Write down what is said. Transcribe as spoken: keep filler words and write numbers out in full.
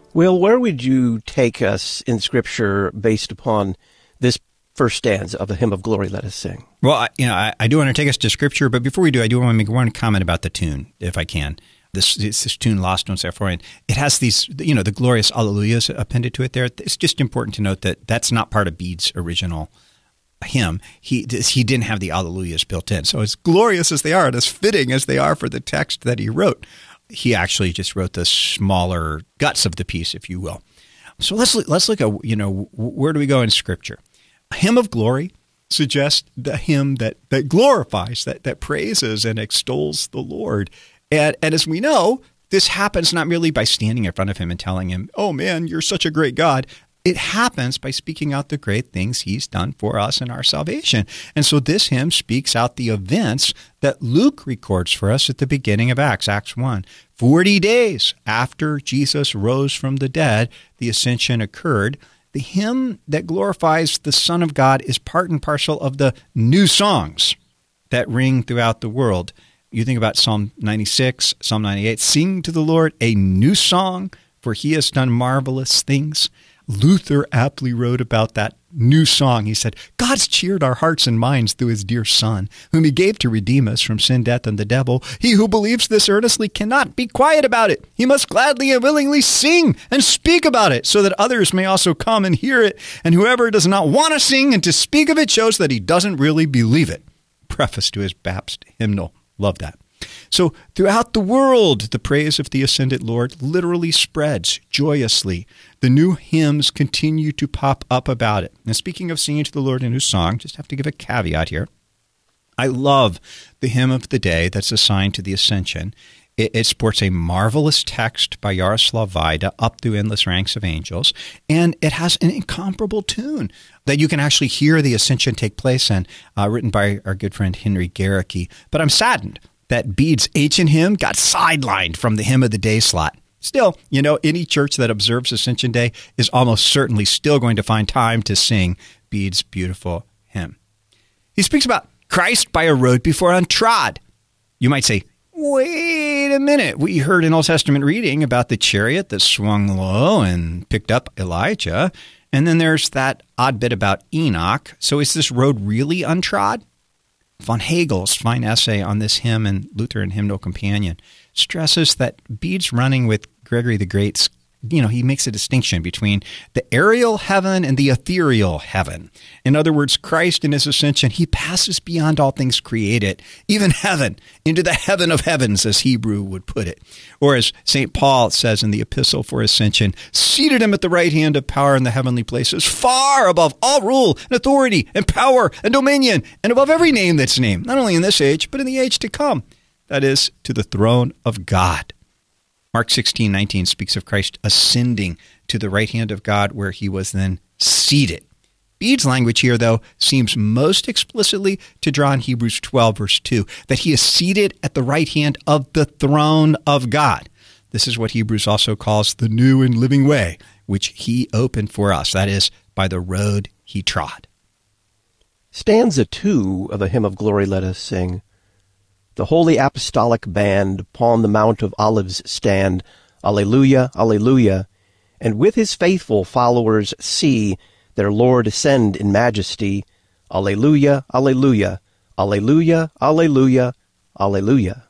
Will, where would you take us in Scripture based upon this first stanza of the Hymn of Glory, Let Us Sing? Well, I, you know, I, I do want to take us to Scripture, but before we do, I do want to make one comment about the tune, if I can. This, this, this tune, Lost on Sapphire, it has these, you know, the glorious Alleluias appended to it there. It's just important to note that that's not part of Bede's original hymn. He he didn't have the Alleluias built in. So as glorious as they are and as fitting as they are for the text that he wrote, he actually just wrote the smaller guts of the piece, if you will. So let's let's look at, you know, where do we go in Scripture? A hymn of glory suggests the hymn that that glorifies, that that praises and extols the Lord. And, and as we know, this happens not merely by standing in front of him and telling him, oh man, you're such a great God. It happens by speaking out the great things he's done for us in our salvation. And so this hymn speaks out the events that Luke records for us at the beginning of Acts, Acts one. Forty days after Jesus rose from the dead, the ascension occurred. The hymn that glorifies the Son of God is part and parcel of the new songs that ring throughout the world. You think about Psalm ninety-six, Psalm ninety-eight, sing to the Lord a new song, for he has done marvelous things. Luther aptly wrote about that new song. He said, God's cheered our hearts and minds through his dear Son, whom he gave to redeem us from sin, death, and the devil. He who believes this earnestly cannot be quiet about it. He must gladly and willingly sing and speak about it, so that others may also come and hear it. And whoever does not want to sing and to speak of it shows that he doesn't really believe it. Preface to his Baptist hymnal. Love that. So throughout the world, the praise of the ascended Lord literally spreads joyously. The new hymns continue to pop up about it. Now, speaking of singing to the Lord a new song, just have to give a caveat here. I love the hymn of the day that's assigned to the Ascension. It, it sports a marvelous text by Yaroslav Vaida, Up Through Endless Ranks of Angels, and it has an incomparable tune that you can actually hear the Ascension take place in, uh, written by our good friend Henry Garricky. But I'm saddened that Bede's ancient hymn got sidelined from the hymn of the day slot. Still, you know, any church that observes Ascension Day is almost certainly still going to find time to sing Bede's beautiful hymn. He speaks about Christ by a road before untrod. You might say, wait a minute. We heard an Old Testament reading about the chariot that swung low and picked up Elijah. And then there's that odd bit about Enoch. So is this road really untrod? Von Hegel's fine essay on this hymn in Lutheran Hymnal Companion stresses that Bede's running with Gregory the Great's, you know, he makes a distinction between the aerial heaven and the ethereal heaven. In other words, Christ in his ascension, he passes beyond all things created, even heaven, into the heaven of heavens, as Hebrew would put it. Or as Saint Paul says in the Epistle for Ascension, seated him at the right hand of power in the heavenly places, far above all rule and authority and power and dominion, and above every name that's named, not only in this age, but in the age to come. That is, to the throne of God. Mark sixteen nineteen speaks of Christ ascending to the right hand of God, where he was then seated. Bede's language here, though, seems most explicitly to draw on Hebrews twelve, verse two, that he is seated at the right hand of the throne of God. This is what Hebrews also calls the new and living way, which he opened for us, that is, by the road he trod. Stanza two of the Hymn of Glory, Let Us Sing. The holy apostolic band upon the Mount of Olives stand, Alleluia, Alleluia, and with his faithful followers see their Lord ascend in majesty, Alleluia, Alleluia, Alleluia, Alleluia, Alleluia.